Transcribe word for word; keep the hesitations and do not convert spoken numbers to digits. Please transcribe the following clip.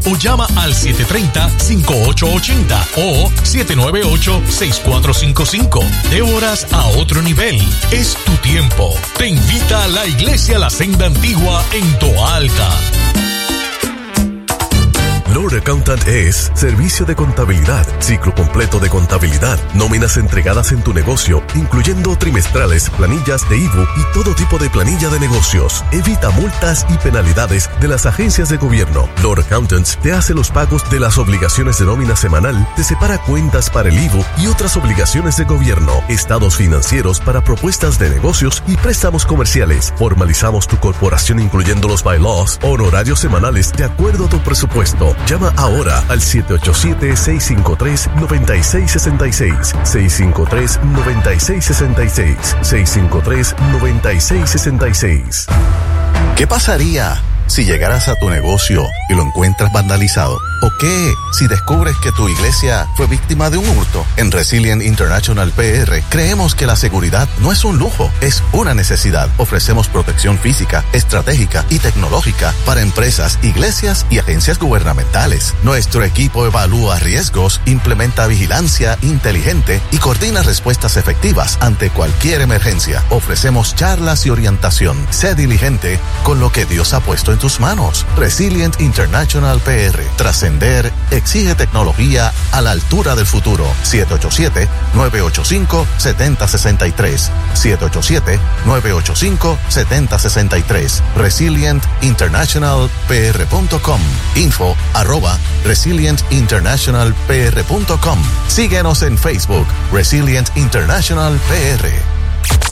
o llama al siete tres cero, cinco ocho ocho cero o siete nueve ocho, seis cuatro cinco cinco. Déboras a otro nivel. Es tu tiempo. Te invita a la Iglesia La Senda Antigua en Toa Alta. Lord Accountant es servicio de contabilidad, ciclo completo de contabilidad, nóminas entregadas en tu negocio, incluyendo trimestrales, planillas de I V U y todo tipo de planilla de negocios. Evita multas y penalidades de las agencias de gobierno. Lord Accountants te hace los pagos de las obligaciones de nómina semanal, te separa cuentas para el I V U y otras obligaciones de gobierno, estados financieros para propuestas de negocios y préstamos comerciales. Formalizamos tu corporación incluyendo los bylaws, honorarios semanales de acuerdo a tu presupuesto. Llama ahora al siete ocho siete, seis cinco tres, nueve seis seis seis, seis cinco tres, nueve seis seis seis, seis cinco tres, nueve seis seis seis. ¿Qué pasaría si llegaras a tu negocio y lo encuentras vandalizado? ¿O qué si descubres que tu iglesia fue víctima de un hurto? En Resilient International P R creemos que la seguridad no es un lujo, es una necesidad. Ofrecemos protección física, estratégica y tecnológica para empresas, iglesias y agencias gubernamentales. Nuestro equipo evalúa riesgos, implementa vigilancia inteligente y coordina respuestas efectivas ante cualquier emergencia. Ofrecemos charlas y orientación. Sé diligente con lo que Dios ha puesto en tus manos. Resilient International P R. Trascender exige tecnología a la altura del futuro. siete ocho siete, nueve ocho cinco, siete cero seis tres. siete ocho siete, nueve ocho cinco, siete cero seis tres. resilient international p r punto com. Info arroba resilient international p r punto com. Síguenos en Facebook. Resilient International P R.